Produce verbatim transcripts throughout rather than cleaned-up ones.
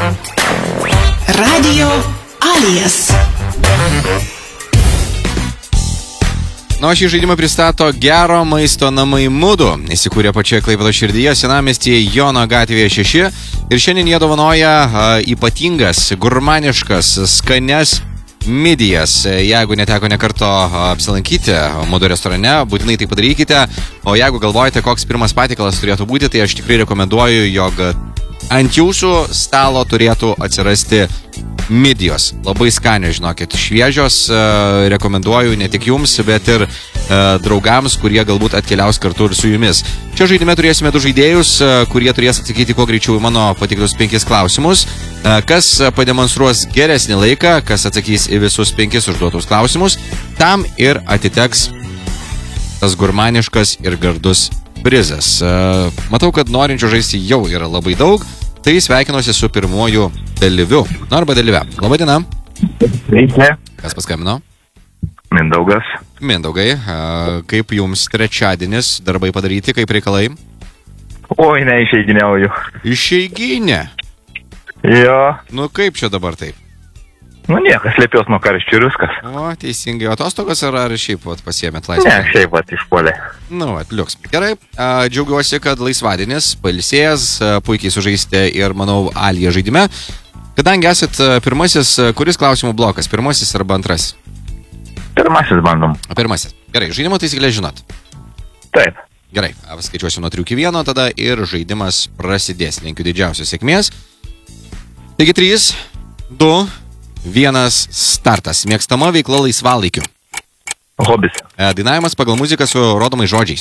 Radio Alias. Nu, šį žaidimą pristato Gero maisto namai Mudu. Įsikūrė pačioje Klaipėdos širdyje, senamiestyje Jono gatvėje šeši. Ir šiandien jie dovanoja a, ypatingas, gurmaniškas, skanias midijas. Jeigu neteko nekarto apsilankyti Mudu restorane, būtinai tai padarykite. O jeigu galvojate, koks pirmas patiekalas turėtų būti, tai aš tikrai rekomenduoju, jog ant jūsų stalo turėtų atsirasti midijos. Labai skanios, žinokit, šviežios. Rekomenduoju ne tik jums, bet ir draugams, kurie galbūt atkeliaus kartu ir su jumis. Čia žaidime turėsime du žaidėjus, kurie turės atsakyti kuo greičiau į mano patiktus penkis klausimus. Kas pademonstruos geresnį laiką, kas atsakys į visus penkis užduotus klausimus, tam ir atiteks tas gurmaniškas ir gardus prizas. Matau, kad norinčių žaisti jau yra labai daug, tai sveikinuosi su pirmuoju dalyviu. Nu, arba dalyve. Labadiena. Sveiki. Kas paskambino? Mindaugas. Mindaugai, kaip jums trečiadienis, darbai padaryti, kaip reikalai? Oi, ne, išeiginėjau. Išeiginė? Jo. Nu, kaip čia dabar taip? Nu, niekas, slėpios nuo karščių ir viskas. O, teisingai. Atostogos ar, ar šiaip vat, pasiėmėt laisvę? Ne, šiaip vat išpuolė. Nu, vat, liuks. Gerai, a, džiaugiuosi, kad laisvadienis, pailsėjęs, a, puikiai sužaistė ir, manau, Alija žaidime. Kadangi esat a, pirmasis, a, kuris klausimų blokas? Pirmasis arba antrasis? Pirmasis bandom. Pirmasis. Gerai, žaidimo taisyklės žinot. Taip. Gerai, skaičiuosiu nuo trijų iki vieno tada ir žaidimas prasidės. Linkiu didžiausios sėkmės. Taigi trys, du, vienas, startas. Mėgstama veikla laisvalaikiu. Hobis. E, dainavimas pagal muziką su rodomais žodžiais.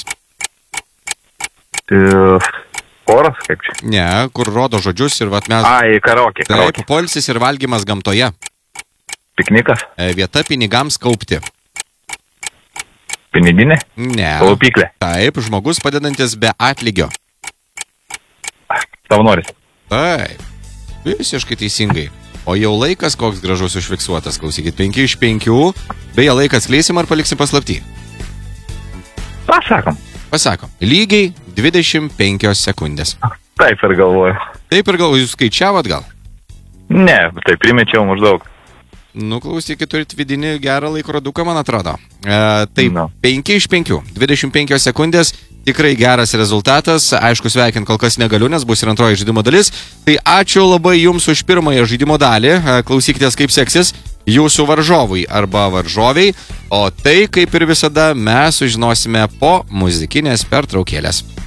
E, Choras, kaip čia? Ne, kur rodo žodžius ir vat mes... Ai, karaokė. Taip, poilsis ir valgymas gamtoje. Piknikas. E, vieta pinigams kaupti. Piniginė. Ne. Taupyklė. Taip, žmogus padedantis be atlygio. Savanoris. Taip, visiškai teisingai. O jau laikas koks gražus užfiksuotas, klausykit, penki iš penkių. Beje, laikas kleisim ar paliksim paslaptį? Pasakom. Pasakom. Lygiai dvidešimt penkios sekundės. Taip ir galvoju. Taip ir galvoju, jūs skaičiavot gal? Ne, tai primečiau maždaug. Nu, klausykit, turit vidinį gerą laikroduką, man atrodo. E, taip, no. penki iš penkių. dvidešimt penkios sekundės. Tikrai geras rezultatas. Aišku, sveikint kol kas negaliu, nes bus ir antroji žaidimo dalis. Tai ačiū labai jums už pirmąją žaidimo dalį. Klausykitės, kaip seksis jūsų varžovui arba varžoviai. O tai, kaip ir visada, mes sužinosime po muzikinės pertraukėlės.